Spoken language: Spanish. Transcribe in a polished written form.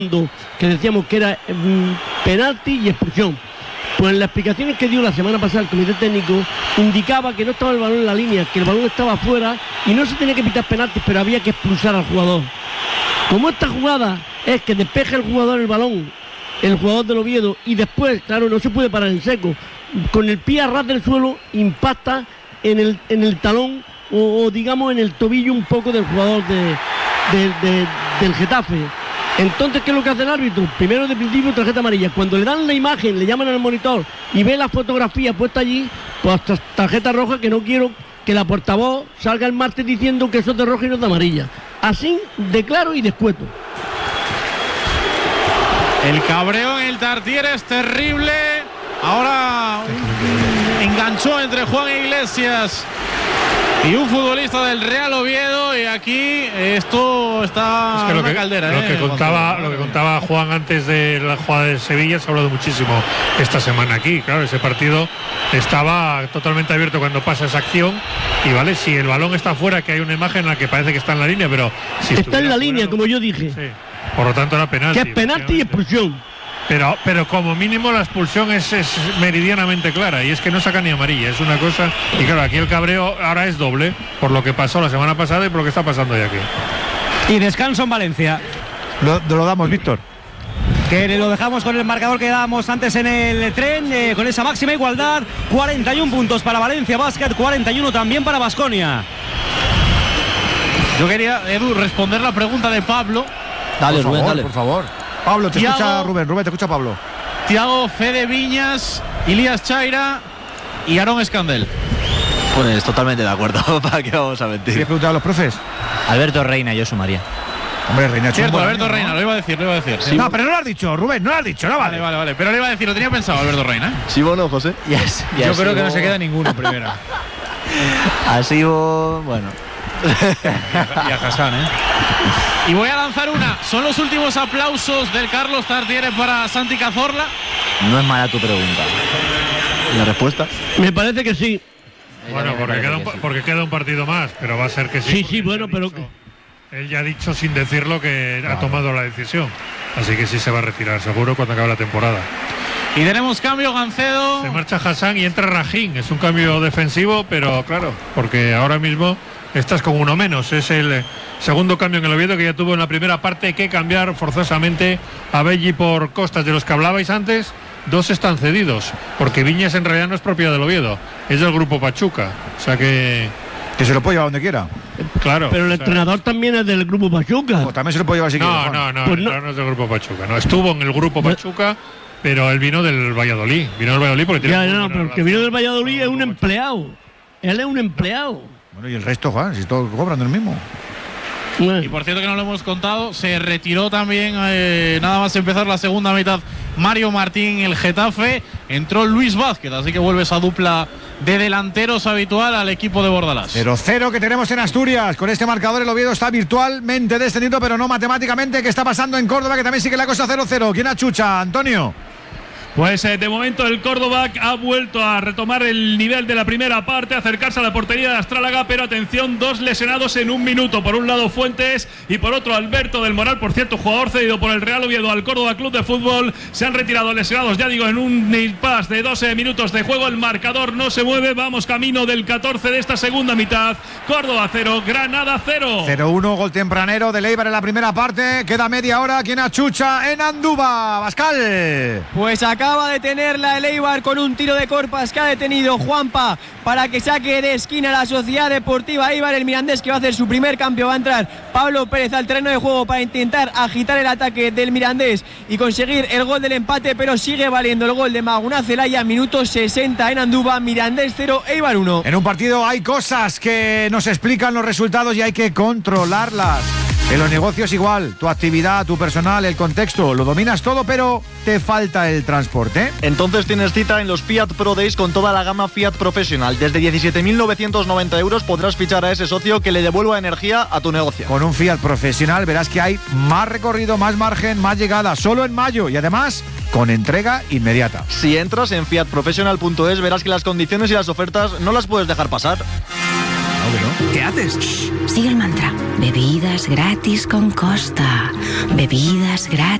que decíamos que era penalti y expulsión. Pues en las explicaciones que dio la semana pasada el comité técnico indicaba que no estaba el balón en la línea, que el balón estaba fuera y no se tenía que pitar penaltis, pero había que expulsar al jugador. Como esta jugada es que despeja el jugador el balón, el jugador del Oviedo, y después, claro, no se puede parar en seco, con el pie a ras del suelo impacta en el talón o digamos en el tobillo un poco del jugador del Getafe. Entonces, ¿qué es lo que hace el árbitro? Primero de principio tarjeta amarilla. Cuando le dan la imagen, le llaman al monitor y ve la fotografía puesta allí, pues tarjeta roja, que no quiero que la portavoz salga el martes diciendo que eso es de roja y no es de amarilla. Así de claro y de escueto. El cabreo en el Tartiere es terrible. Ahora enganchó entre Juan Iglesias y un futbolista del Real Oviedo, y aquí esto está es que una caldera. Lo que contaba Juan antes de la jugada de Sevilla, se ha hablado muchísimo esta semana aquí. Claro, ese partido estaba totalmente abierto cuando pasa esa acción, y vale, si el balón está fuera, que hay una imagen en la que parece que está en la línea, pero si está en la línea, como yo dije. Sí. Por lo tanto era penalti. Que es penalti y expulsión. Pero como mínimo la expulsión es meridianamente clara, y es que no saca ni amarilla, es una cosa. Y claro, aquí el cabreo ahora es doble, por lo que pasó la semana pasada y por lo que está pasando hoy aquí. Y descanso en Valencia. Lo damos, Víctor. Que lo dejamos con el marcador que dábamos antes en el tren, con esa máxima igualdad. 41 puntos para Valencia Basket, 41 también para Baskonia. Yo quería, Edu, responder la pregunta de Pablo. Dale, Rubén, dale. Por favor. Pablo, te escucha Rubén, te escucha Pablo. Thiago, Fede Viñas, Ilías Chaira y Aarón Escandel. Pues totalmente de acuerdo, ¿para qué vamos a mentir? ¿Quieres preguntar a los profes? Alberto Reina, yo sumaría. Hombre, Reina, cierto, Alberto Reina, ¿no? Lo iba a decir. Sí. No, pero no lo has dicho, Rubén, no lo has dicho, no vale. Vale, pero lo iba a decir, lo tenía pensado Alberto Reina. ¿Sí o no, José? Yo creo que no se queda ninguno en primera. Así, bueno. Y a Hassan, Y voy a lanzar una. Son los últimos aplausos del Carlos Tartiere para Santi Cazorla. No es mala tu pregunta. ¿La respuesta? Me parece que sí. Bueno, porque queda un partido más, pero va a ser que sí. Sí, bueno, pero él ya ha dicho sin decirlo que ha tomado la decisión. Así que sí se va a retirar, seguro, cuando acabe la temporada. Y tenemos cambio, Gancedo. Se marcha Hassan y entra Rajín. Es un cambio defensivo, pero claro, porque ahora mismo estás con uno menos. Es el segundo cambio en el Oviedo, que ya tuvo en la primera parte que cambiar forzosamente a Belli por Costas, de los que hablabais antes. Dos están cedidos, porque Viñas en realidad no es propiedad del Oviedo, es del Grupo Pachuca. O sea que se lo puede llevar donde quiera. Claro. Pero el entrenador también es del Grupo Pachuca. O también se lo puede llevar si quiere. No, pues no es del Grupo Pachuca. No, estuvo en el Grupo Pachuca, pero él vino del Valladolid. Vino del Valladolid porque tiene. Pero el que vino del Valladolid es un empleado. Él es un empleado. Bueno, y el resto, Juan, si todos cobran el mismo. Y por cierto, que no lo hemos contado, se retiró también nada más empezar la segunda mitad Mario Martín, el Getafe. Entró Luis Vázquez, así que vuelve esa dupla de delanteros habitual al equipo de Bordalás. 0-0 que tenemos en Asturias. Con este marcador el Oviedo está virtualmente descendido, pero no matemáticamente. ¿Qué está pasando en Córdoba, que también sigue la cosa 0-0? ¿Quién achucha, Antonio? Pues de momento el Córdoba ha vuelto a retomar el nivel de la primera parte, acercarse a la portería de Astrálaga, pero atención, dos lesionados en un minuto. Por un lado Fuentes y por otro Alberto del Moral, por cierto, jugador cedido por el Real Oviedo al Córdoba Club de Fútbol. Se han retirado lesionados, ya digo, en un impasse de 12 minutos de juego. El marcador no se mueve, vamos camino del 14 de esta segunda mitad. Córdoba 0, Granada 0. 0-1, gol tempranero de Eibar en la primera parte. Queda media hora. ¿Quién achucha en Andúba? Pascal. Pues acaba de tenerla el Eibar con un tiro de Corpas que ha detenido Juanpa para que saque de esquina la Sociedad Deportiva Eibar. El Mirandés, que va a hacer su primer cambio, va a entrar Pablo Pérez al terreno de juego para intentar agitar el ataque del Mirandés y conseguir el gol del empate, pero sigue valiendo el gol de Maguna Zelaya, minuto 60 en Andúba. Mirandés 0, Eibar 1. En un partido hay cosas que nos explican los resultados y hay que controlarlas. En los negocios igual, tu actividad, tu personal, el contexto, lo dominas todo, pero te falta el transporte. Entonces tienes cita en los Fiat Pro Days con toda la gama Fiat Professional. Desde 17.990 euros podrás fichar a ese socio que le devuelva energía a tu negocio. Con un Fiat Professional verás que hay más recorrido, más margen, más llegada, solo en mayo, y además con entrega inmediata. Si entras en fiatprofessional.es verás que las condiciones y las ofertas no las puedes dejar pasar. ¿Qué haces? Shh, sigue el mantra. Bebidas gratis con Costa. Bebidas gratis.